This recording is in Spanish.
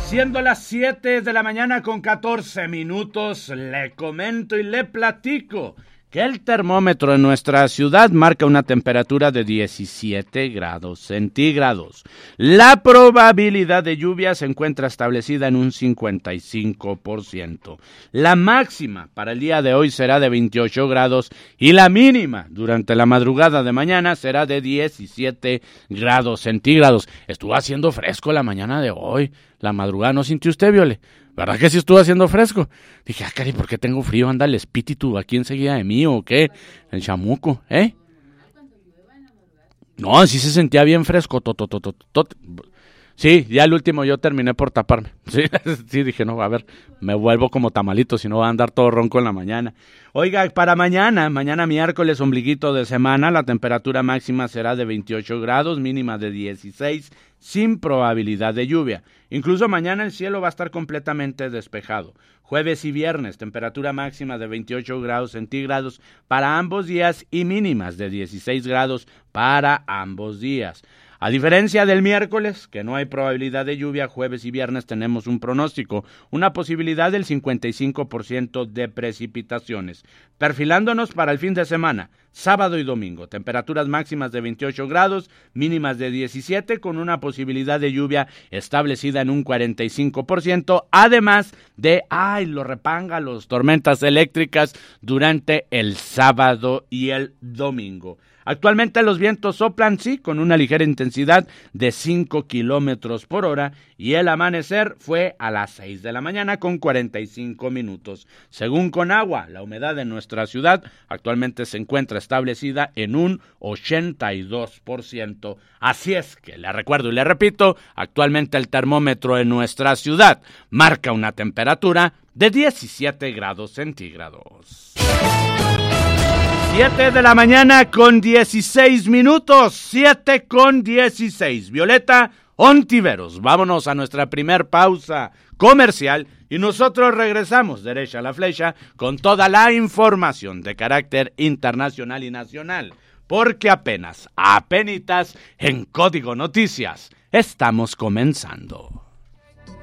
Siendo las 7 de la mañana con 14 minutos, le comento y le platico que el termómetro en nuestra ciudad marca una temperatura de 17 grados centígrados. La probabilidad de lluvia se encuentra establecida en un 55%. La máxima para el día de hoy será de 28 grados y la mínima durante la madrugada de mañana será de 17 grados centígrados. Estuvo haciendo fresco la mañana de hoy. La madrugada, ¿no sintió usted, Viole? ¿Verdad que sí estuvo haciendo fresco? Dije, cari, ¿por qué tengo frío? ¿Anda el espíritu aquí enseguida de mí o qué? El chamuco, ¿eh? No, sí se sentía bien fresco. Sí, ya el último yo terminé por taparme. Sí, dije, no, a ver, me vuelvo como tamalito, si no va a andar todo ronco en la mañana. Oiga, para mañana miércoles, ombliguito de semana, la temperatura máxima será de 28 grados, mínima de 16, sin probabilidad de lluvia. Incluso mañana el cielo va a estar completamente despejado. Jueves y viernes, temperatura máxima de 28 grados centígrados para ambos días y mínimas de 16 grados para ambos días. A diferencia del miércoles, que no hay probabilidad de lluvia, jueves y viernes tenemos un pronóstico, una posibilidad del 55% de precipitaciones. Perfilándonos para el fin de semana, sábado y domingo, temperaturas máximas de 28 grados, mínimas de 17, con una posibilidad de lluvia establecida en un 45%, además de, los tormentas eléctricas durante el sábado y el domingo. Actualmente los vientos soplan, sí, con una ligera intensidad de 5 kilómetros por hora y el amanecer fue a las 6 de la mañana con 45 minutos. Según Conagua, la humedad en nuestra ciudad actualmente se encuentra establecida en un 82%. Así es que le recuerdo y le repito, actualmente el termómetro en nuestra ciudad marca una temperatura de 17 grados centígrados. 7 de la mañana con 16 minutos, 7 con 16. Violeta Ontiveros, vámonos a nuestra primer pausa comercial y nosotros regresamos derecha a la flecha con toda la información de carácter internacional y nacional, porque apenitas en Código Noticias estamos comenzando.